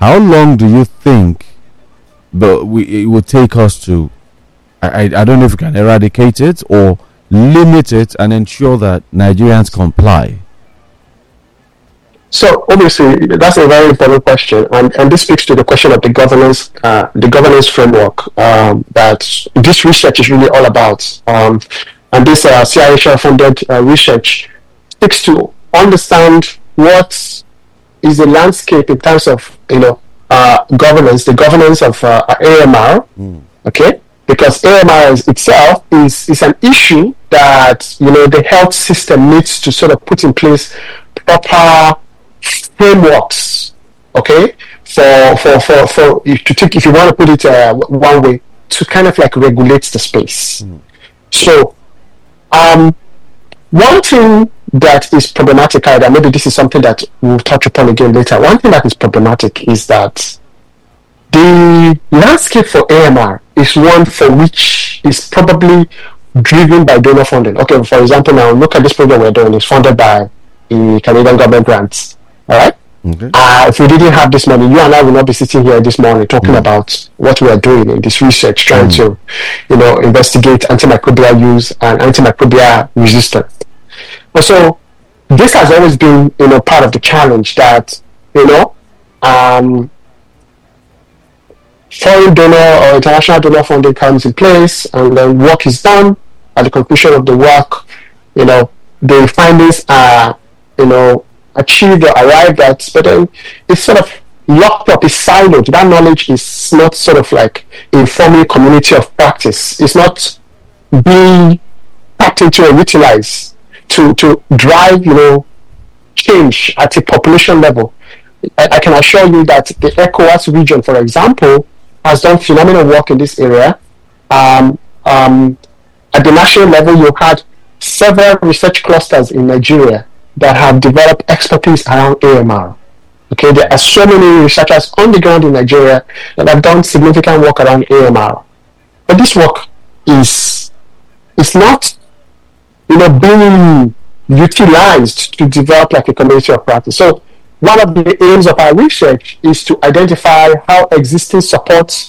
how long do you think it would take us to, I don't know if we can eradicate it or limit it and ensure that Nigerians comply? So obviously that's a very important question, and this speaks to the question of the governance framework that this research is really all about. And this CIA-funded research seeks to understand what is the landscape in terms of governance, the governance of AMR. Okay, because AMR itself is an issue that the health system needs to sort of put in place proper frameworks, okay, for if you want to put it one way, to kind of like regulate the space. So one thing that is problematic, and maybe this is something that we'll touch upon again later, one thing that is problematic is that the landscape for AMR is one for which is probably driven by donor funding. Okay, for example, now look at this project we're doing. It's funded by the Canadian government grants. All right. Okay. If we didn't have this money, you and I will not be sitting here this morning talking about what we are doing in this research, trying to, investigate antimicrobial use and antimicrobial resistance. But so this has always been, part of the challenge that, foreign donor or international donor funding comes in place, and then work is done. At the conclusion of the work, the findings are, achieved or arrived at, but then it's sort of locked up, it's siloed. That knowledge is not sort of like informing community of practice. It's not being tapped into or utilized to drive, change at a population level. I can assure you that the ECOWAS region, for example, has done phenomenal work in this area. At the national level, you had several research clusters in Nigeria that have developed expertise around AMR. Okay, there are so many researchers on the ground in Nigeria that have done significant work around AMR. But this work is not, being utilized to develop like a community of practice. So one of the aims of our research is to identify existing supports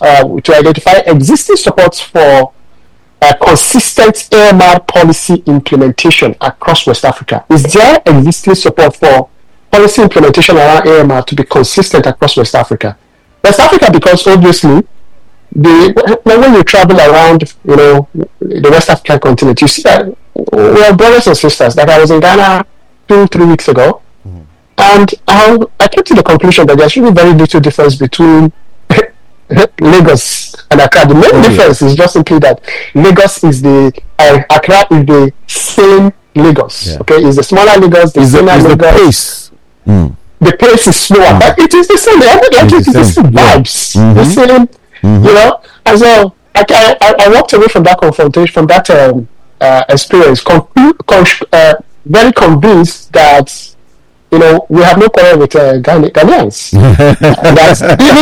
for consistent AMR policy implementation across West Africa. Is there existing support for policy implementation around AMR to be consistent across West Africa? West Africa, because obviously, when you travel around, the West African continent, you see that we are brothers and sisters. Like I was in Ghana 2-3 weeks ago, and I came to the conclusion that there's really very little difference between Lagos and Accra. The main difference is just simply that Lagos is Accra is the same Lagos. Yeah. Okay, it's the smaller Lagos, the smaller Lagos. The pace. The pace is slower, but it is the same. It is the same vibes, the same. And so I walked away from that confrontation, from that experience, very convinced that we have no quarrel with Ghanaians. That's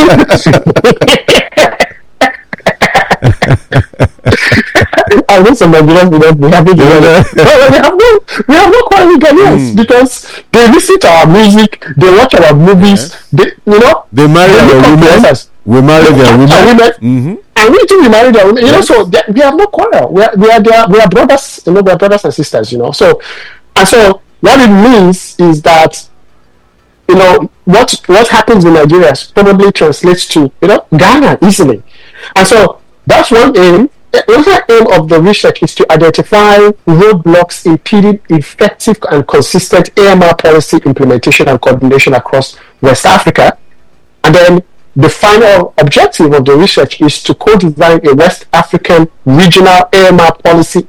I know some Nigerians we have no quarrel with Ghanaians because they listen to our music, they watch our movies, they marry their women. We marry their women. And we too, we marry their women. So we have no quarrel. We are brothers. We are brothers and sisters. So what it means is that what happens in Nigeria probably translates to Ghana easily, and so that's one aim. Another aim of the research is to identify roadblocks impeding effective and consistent AMR policy implementation and coordination across West Africa, and then the final objective of the research is to co-design a West African regional AMR policy